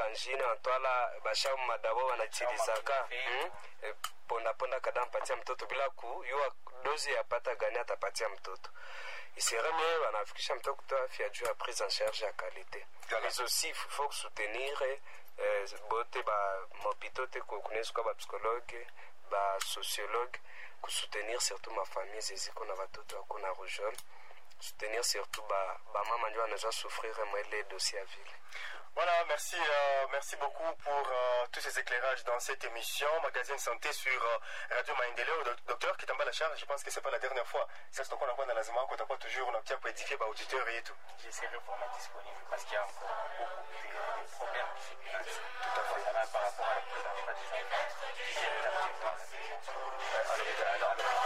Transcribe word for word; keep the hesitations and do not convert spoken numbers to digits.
kanjine antwala basha madabo wanachilisaka hmm? e, ponda ponda kada mpatia mtoto bila kuyua dozi ya pata gani atapatia mtoto. Iserait wanafikisha mtoto kutoa afya juu ya prise en charge ya qualité. Mais aussi il faut soutenir eh, bote ba mopito te kukunesu kwa ba psychologue ba sociologue kusoutenir surtout ma famille zeziko na watoto wako na rojol, soutenir surtout ba ba mama ndio wanaweza souffrir moi les dossiers à ville. Voilà, merci, euh, merci beaucoup pour euh, tous ces éclairages dans cette émission Magazine Santé sur euh, Radio Maendeleo. Docteur Kitamba Lachar, je pense que c'est pas la dernière fois. Ça c'est qu'on a dans la zema qu'on t'a pas toujours on obtient pour édifier par auditeurs et tout. J'essaierai pour être disponible parce qu'il y a encore beaucoup de, de problèmes qui se financent. Tout à fait. Par rapport à la prise en charge des enfants. Alors, alors, alors,